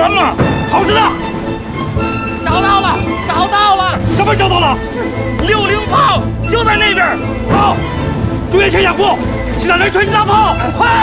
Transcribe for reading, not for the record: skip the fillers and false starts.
完了，好着呢。 找到了，找到了！ 什么找到了 ？60炮就在那边。 好，朱元全养过，去让人全击大炮，快！